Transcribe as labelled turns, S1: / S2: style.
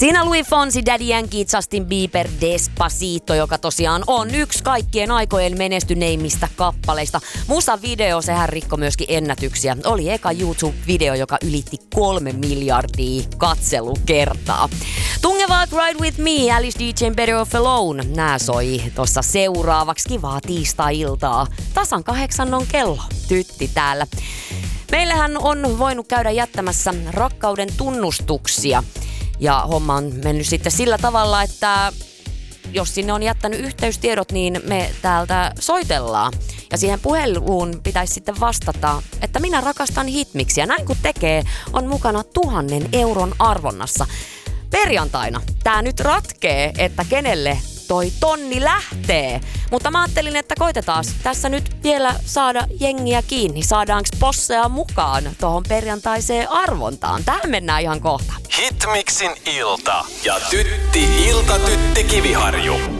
S1: Siinä Luis Fonsi, Daddy Yankee, Justin Bieber, Despacito, joka tosiaan on yksi kaikkien aikojen menestyneimmistä kappaleista. Musavideo, sehän rikkoi myöskin ennätyksiä. Oli eka YouTube-video, joka ylitti 3 miljardia katselukertaa. Tungevat Ride With Me, Alice DJ:n Better Off Alone. Nää soi tossa seuraavaksi kivaa tiistai-iltaa. Tasan 8 on kello. Tytti täällä. Meillähän on voinut käydä jättämässä rakkauden tunnustuksia. Ja homma on mennyt sitten sillä tavalla, että jos sinne on jättänyt yhteystiedot, niin me täältä soitellaan. Ja siihen puheluun pitäisi sitten vastata, että minä rakastan hitmiksiä. Näin kun tekee, on mukana 1,000 euron arvonnassa. Perjantaina tää nyt ratkee, että kenelle toi tonni lähtee. Mutta mä ajattelin, että koitetaan tässä nyt vielä saada jengiä kiinni. Saadaanko posseja mukaan tohon perjantaiseen arvontaan? Tähän mennään ihan kohta.
S2: Hitmixin ilta ja Tytti Kiviharju.